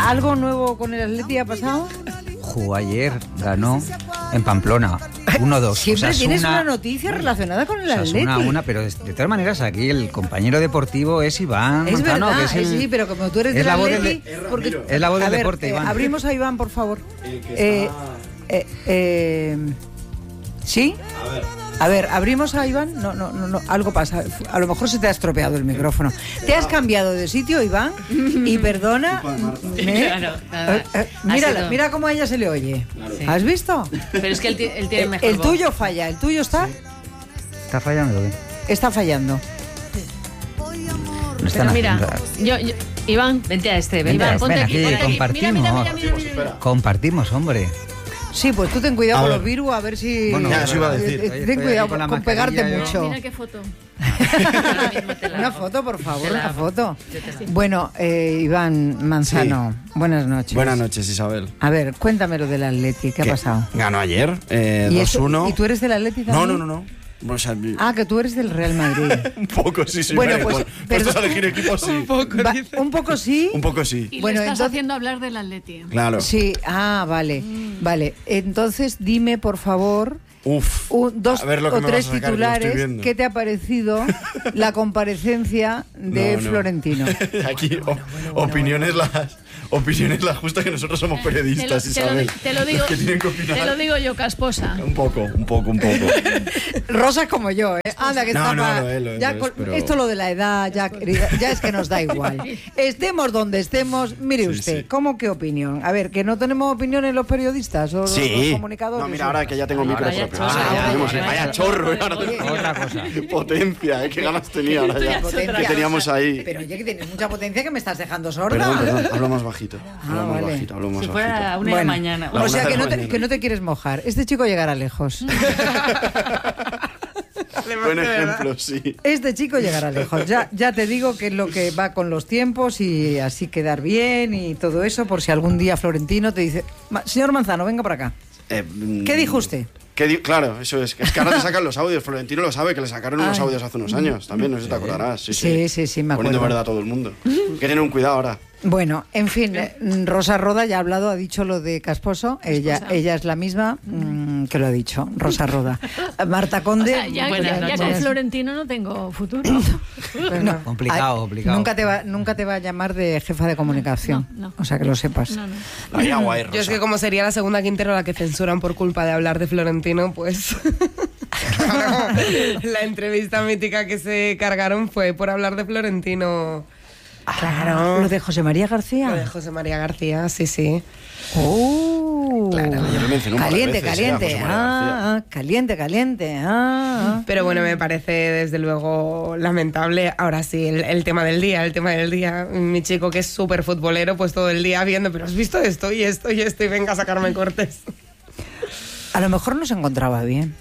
¿Algo nuevo con el Atleti ha pasado? Jugó ayer, ganó en Pamplona, 1-2. Siempre tienes una noticia relacionada con el Atleti. Pero de todas maneras aquí el compañero deportivo es Iván es Manzano, verdad, que es sí, pero como tú eres del Atleti... Es la voz del deporte, Iván. Abrimos a Iván, por favor. ¿Sí? A ver, abrimos a Iván. No, algo pasa. A lo mejor se te ha estropeado el micrófono. ¿Te has cambiado de sitio, Iván? Y perdona. Mira cómo a ella se le oye. Sí. ¿Has visto? Pero es que él tiene mejor El voz. tuyo falla. ¿El tuyo está? Sí. Está fallando. Está fallando. No están Pero mira, haciendo... Iván, vente a este. Iván, ponte ven aquí. aquí, compartimos. Mira. Compartimos, hombre. Sí, pues tú ten cuidado con los virus, a ver si... Bueno, ya, eso iba a decir. Ten cuidado con pegarte mucho. Mira qué foto. Una foto, por favor, Te la una hago. foto. Bueno, Iván Manzano, buenas noches. Buenas noches, Isabel. A ver, cuéntame lo del Atleti, ¿qué ha pasado? Ganó ayer, ¿Y 2-1. ¿Y tú eres del Atleti también? No. O sea, Que tú eres del Real Madrid. un poco, sí. Bueno, vale, pues, puestos a elegir equipos, sí. Un poco sí. Un poco sí. Y Bueno, le estás entonces- haciendo hablar del Atleti. Claro. Sí, vale. Vale, entonces dime, por favor, Uf. dos A ver lo que o me tres vas a sacar, que lo estoy titulares. viendo. ¿Qué te ha parecido la comparecencia de No. Florentino? Aquí, opiniones las justas, que nosotros somos periodistas, Isabel. Te lo digo, Los que tienen que opinar. te lo digo yo, casposa. Un poco. Rosa como yo, ¿eh? Anda, que No, está no, pa- lo es, ya pero- Esto lo de la edad, ya, querida, ya es que nos da igual. Estemos donde estemos, mire usted, sí. ¿cómo qué opinión? A ver, ¿que no tenemos opiniones los periodistas o los comunicadores? No, mira, ahora que ya tengo micro Vaya propio. chorro, Vaya chorro. Ahora Oye, tengo Otra cosa. potencia, qué ganas tenía ahora ya. Potencia. Que teníamos ahí. Pero oye, que tienes mucha potencia que me estás dejando sorda. Perdón, hablo más bajito. Hablo más vale. bajito, hablo más Si bajito. fuera una de la mañana. La O sea, una de que la no, te, mañana. que no te quieres mojar. Este chico llegará lejos. Buen ejemplo, sí. Este chico llegará lejos. Ya te digo que es lo que va con los tiempos y así quedar bien y todo eso, por si algún día Florentino te dice, señor Manzano, venga para acá. ¿Qué dijo usted? Claro, eso es. Es que ahora te sacan los audios. Florentino lo sabe, que le sacaron unos audios hace unos años. También, no sé si te acordarás. Sí, me acuerdo. Poniendo verdad a todo el mundo. Que tienen un cuidado ahora. Bueno, en fin, Rosa Roda ya ha hablado, ha dicho lo de Casposo. Ella es la misma que lo ha dicho, Rosa Roda. Marta Conde. O sea, ya buenas con noches. Florentino no tengo futuro. No, Complicado. Nunca te va a llamar de jefa de comunicación. No. O sea, que lo sepas. No. La vida guay, Yo es que como sería la segunda Quintero la que censuran por culpa de hablar de Florentino, pues... Claro, la entrevista mítica que se cargaron fue por hablar de Florentino. Claro. Lo de José María García. Lo de José María García, sí. Claro. Yo lo mencioné un par de Caliente, veces, caliente. José María García. Caliente. Pero bueno, me parece desde luego lamentable. Ahora sí, el tema del día. Mi chico, que es súper futbolero, pues todo el día viendo, pero has visto esto y venga a sacarme cortes. A lo mejor no se encontraba bien.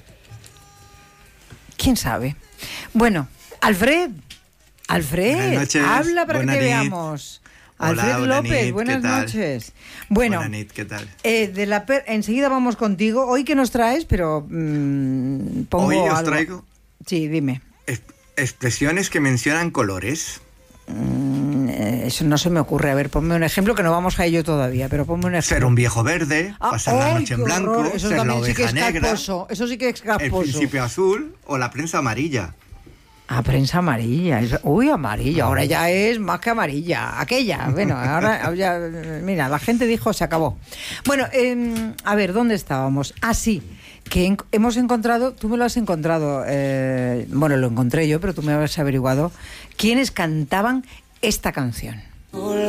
¿Quién sabe? Bueno, Alfred, Buenas noches. habla para Buena que te nit. veamos. Hola, Alfred buena López, nit, buenas ¿qué tal? noches. Bueno, Buena nit, ¿qué tal? enseguida vamos contigo. Hoy que nos traes, pero pongo Hoy os algo. traigo Sí, dime. expresiones que mencionan colores. Eso no se me ocurre. A ver, ponme un ejemplo, que no vamos a ello todavía, pero ponme un ejemplo. Ser un viejo verde, pasar la ¡ay, noche en qué blanco, horror! Eso ser la también sí que oveja es negra, casposo. Eso sí que es el casposo. principio azul o la prensa amarilla. Prensa amarilla. Uy, amarilla. Ahora ya es más que amarilla. Aquella. Bueno, ahora ya. Mira, la gente dijo, se acabó. Bueno, a ver, ¿dónde estábamos? Sí. Que hemos encontrado, tú me lo has encontrado, bueno, lo encontré yo, pero tú me has averiguado, quiénes cantaban esta canción.